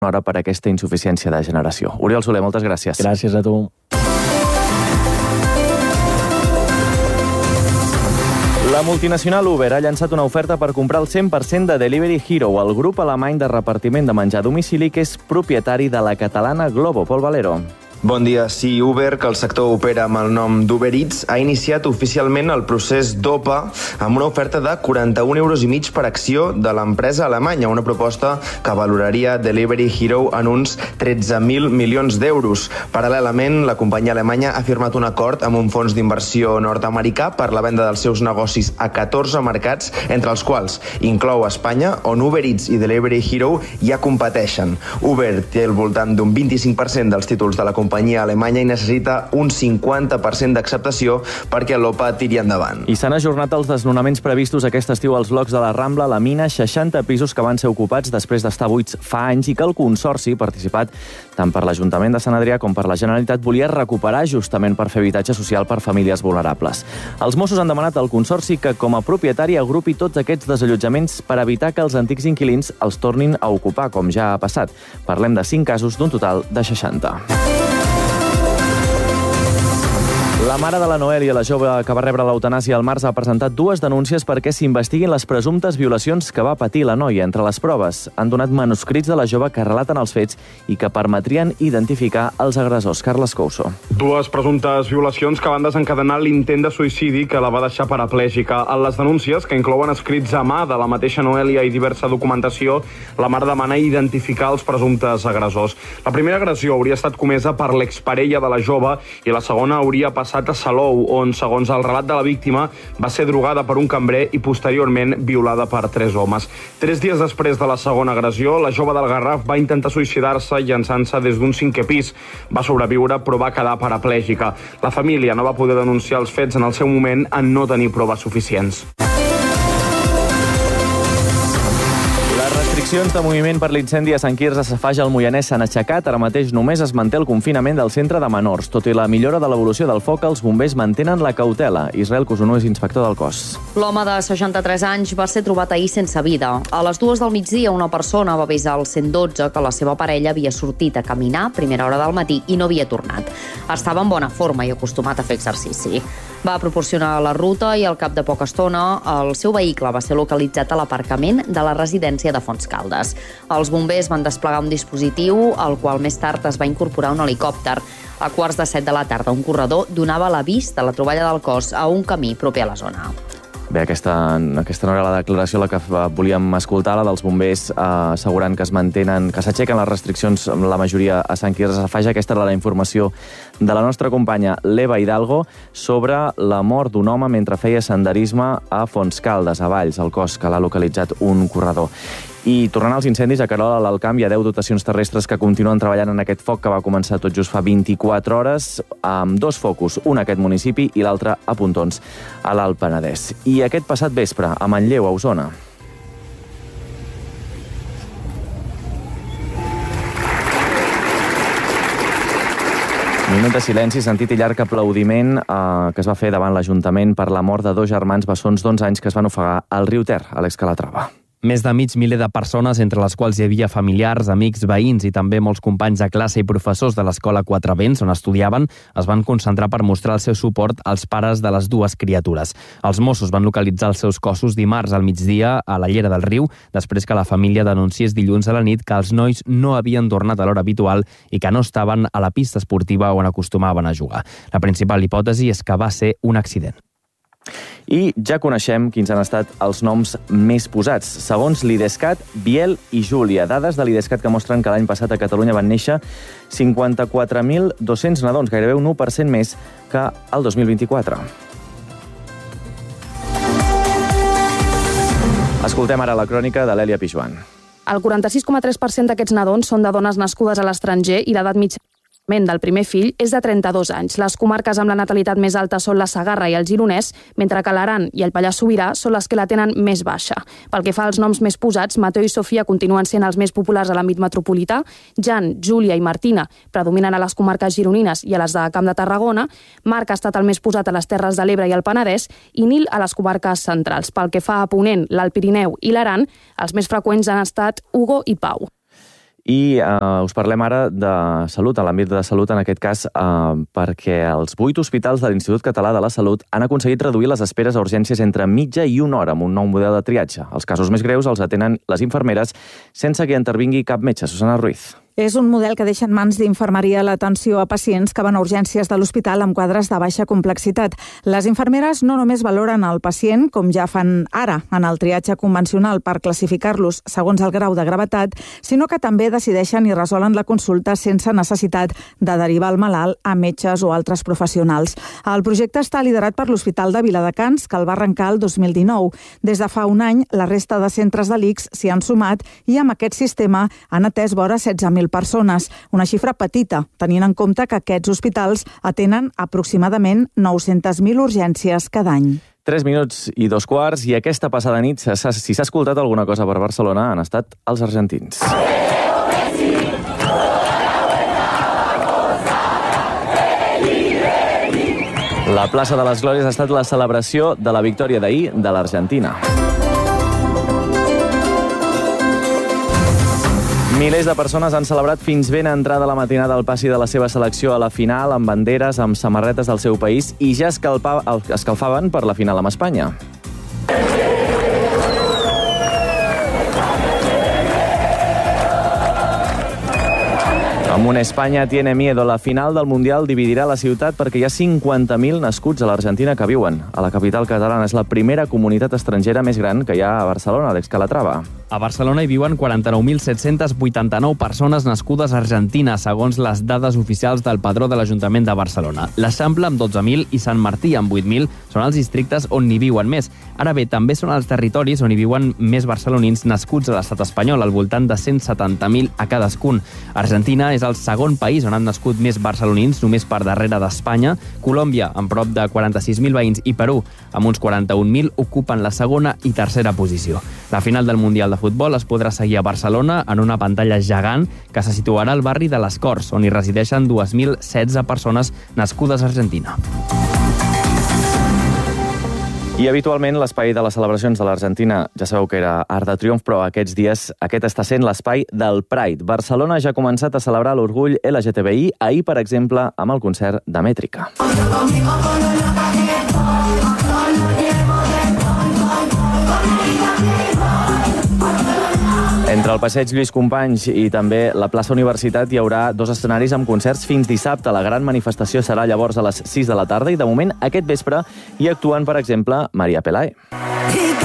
hora per aquesta insuficiència de generació. Oriol Soler, moltes gràcies. Gràcies a tu. La multinacional Uber ha llançat una oferta per comprar el 100% de Delivery Hero, el grup alemany de repartiment de menjar a domicili que és propietari de la catalana Glovo. Pol Valero. Bon dia. Sí, Uber, que el sector opera amb el nom d'Uber Eats, ha iniciat oficialment el procés d'OPA amb una oferta de 41,5 € per acció de l'empresa alemanya, una proposta que valoraria Delivery Hero en uns 13.000 milions d'euros. Paral·lelament, la companyia alemanya ha firmat un acord amb un fons d'inversió nord-americà per la venda dels seus negocis a 14 mercats, entre els quals inclou Espanya, on Uber Eats i Delivery Hero ja competeixen. Uber té al voltant d'un 25% dels títols de la companyia alemanya i necessita un 50% d'acceptació perquè l'OPA tiri endavant. I s'han ajornat els desnonaments previstos aquest estiu als blocs de la Rambla, la Mina, 60 pisos que van ser ocupats després d'estar buits fa anys i que el Consorci, participat tant per l'Ajuntament de Sant Adrià com per la Generalitat, volia recuperar justament per fer habitatge social per famílies vulnerables. Els Mossos han demanat al Consorci que, com a propietari, agrupi tots aquests desallotjaments per evitar que els antics inquilins els tornin a ocupar, com ja ha passat. Parlem de 5 casos d'un total de 60. La mare de la Noèlia, la jove que va rebre l'eutanàsia al març, ha presentat 2 denúncies perquè s'investiguin les presumptes violacions que va patir la noia. Entre les proves han donat manuscrits de la jove que relaten els fets i que permetrien identificar els agressors. Carles Couso. 2 presumptes violacions que van desencadenar l'intent de suïcidi que la va deixar paraplègica. En les denúncies, que inclouen escrits a mà de la mateixa Noèlia i diversa documentació, la mare demana identificar els presumptes agressors. La primera agressió hauria estat comesa per l'exparella de la jove i la segona hauria passat a Salou, on, segons el relat de la víctima, va ser drogada per un cambrer i posteriorment violada per 3 homes. 3 dies després de la segona agressió, la jove del Garraf va intentar suïcidar-se llançant-se des d'un 5è pis. Va sobreviure, però va quedar paraplègica. La família no va poder denunciar els fets en el seu moment en no tenir proves suficients. Les restriccions de moviment per l'incendi a Sant Quirze Safaja al Moianès s'han aixecat. Ara mateix només es manté el confinament del centre de menors. Tot i la millora de l'evolució del foc, els bombers mantenen la cautela. Israel Cosunú és inspector del cos. L'home de 63 anys va ser trobat ahir sense vida. A les 2 del migdia, una persona va avisar al 112 que la seva parella havia sortit a caminar a primera hora del matí i no havia tornat. Estava en bona forma i acostumat a fer exercici. Va proporcionar la ruta i al cap de poca estona el seu vehicle va ser localitzat a l'aparcament de la residència de Fontscaldes. Els bombers van desplegar un dispositiu al qual més tard es va incorporar un helicòpter. A 7:15 de la tarda, un corredor donava l'avís de la troballa del cos a un camí proper a la zona. Bé, aquesta no era la declaració la que volíem escoltar, la dels bombers assegurant que s'aixequen les restriccions, la majoria a Sant Quirze Safaja. Aquesta era la informació de la nostra companya l'Eva Hidalgo sobre la mort d'un home mentre feia senderisme a Fontscaldes, a Valls, al cos que l'ha localitzat un corredor. I tornant als incendis, a Querol, a l'Alt Camp, hi ha 10 dotacions terrestres que continuen treballant en aquest foc que va començar tot just fa 24 hores, amb 2 focus, un a aquest municipi i l'altre a Pontons, a l'Alt Penedès. I aquest passat vespre, a Manlleu, a Osona. Minut de silenci, sentit i llarg aplaudiment que es va fer davant l'Ajuntament per la mort de 2 germans bessons d'11 anys que es van ofegar al riu Ter, Àlex Calatrava. Més de mig miler de persones, entre les quals hi havia familiars, amics, veïns i també molts companys de classe i professors de l'Escola Quatre Vents, on estudiaven, es van concentrar per mostrar el seu suport als pares de les 2 criatures. Els Mossos van localitzar els seus cossos dimarts al migdia a la llera del riu, després que la família denunciés dilluns a la nit que els nois no havien tornat a l'hora habitual i que no estaven a la pista esportiva on acostumaven a jugar. La principal hipòtesi és que va ser un accident. I ja coneixem quins han estat els noms més posats. Segons l'IDESCAT, Biel i Júlia. Dades de l'IDESCAT que mostren que l'any passat a Catalunya van néixer 54.200 nadons, gairebé un 1% més que el 2024. Escoltem ara la crònica de l'Èlia Pijuan. El 46,3% d'aquests nadons són de dones nascudes a l'estranger i l'edat mitjana del primer fill és de 32 anys. Les comarques amb la natalitat més alta són la Segarra i el Gironès, mentre que l'Aran i el Pallars Sobirà són les que la tenen més baixa. Pel que fa als noms més posats, Mateu i Sofia continuen sent els més populars a l'àmbit metropolità, Jan, Júlia i Martina predominen a les comarques gironines i a les de Camp de Tarragona, Marc ha estat el més posat a les Terres de l'Ebre i el Penedès i Nil a les comarques centrals. Pel que fa a Ponent, l'Alt Pirineu i l'Aran, els més freqüents han estat Hugo i Pau. I us parlem ara de salut, a l'àmbit de salut, en aquest cas, perquè els 8 hospitals de l'Institut Català de la Salut han aconseguit reduir les esperes a urgències entre mitja i una hora amb un nou model de triatge. Els casos més greus els atenen les infermeres sense que intervingui cap metge. Susana Ruiz. És un model que deixa en mans d'infermeria l'atenció a pacients que van a urgències de l'hospital amb quadres de baixa complexitat. Les infermeres no només valoren el pacient, com ja fan ara en el triatge convencional per classificar-los segons el grau de gravetat, sinó que també decideixen i resolen la consulta sense necessitat de derivar el malalt a metges o altres professionals. El projecte està liderat per l'Hospital de Viladecans, que el va arrencar el 2019. Des de fa un any, la resta de centres de l'ICS s'hi han sumat i amb aquest sistema han atès vora 16.000 persones, una xifra petita, tenint en compte que aquests hospitals atenen aproximadament 900.000 urgències cada any. 3 minuts i 2 quarts, i aquesta passada nit, si s'ha escoltat alguna cosa per Barcelona, han estat els argentins. La plaça de les Glòries ha estat la celebració de la victòria d'ahir de l'Argentina. Milers de persones han celebrat fins ben entrada la matinada el passi de la seva selecció a la final amb banderes, amb samarretes del seu país i ja escalfaven per la final amb Espanya. Amb un Espanya tiene miedo, la final del Mundial dividirà la ciutat perquè hi ha 50.000 nascuts a l'Argentina que viuen. A la capital catalana és la primera comunitat estrangera més gran que hi ha a Barcelona, Àlex Calatrava. A Barcelona hi viuen 49.789 persones nascudes a Argentina, segons les dades oficials del padró de l'Ajuntament de Barcelona. L'Eixample, amb 12.000, i Sant Martí, amb 8.000, són els districtes on n'hi viuen més. Ara bé, també són els territoris on hi viuen més barcelonins nascuts a l'estat espanyol, al voltant de 170.000 a cadascun. Argentina és el segon país on han nascut més barcelonins, només per darrere d'Espanya. Colòmbia, amb prop de 46.000 veïns, i Perú, amb uns 41.000, ocupen la segona i tercera posició. La final del Mundial de Futbol es podrà seguir a Barcelona en una pantalla gegant que se situarà al barri de les Corts, on hi resideixen 2.016 persones nascudes a Argentina. I habitualment l'espai de les celebracions de l'Argentina, ja sabeu que era Arc de Triomf, però aquests dies aquest està sent l'espai del Pride. Barcelona ja ha començat a celebrar l'orgull LGTBI, ahir, per exemple, amb el concert de Mètrica. Entre el passeig Lluís Companys i també la plaça Universitat hi haurà 2 escenaris amb concerts fins dissabte. La gran manifestació serà llavors a les 6 de la tarda i de moment aquest vespre hi actuen, per exemple, Maria Pelae.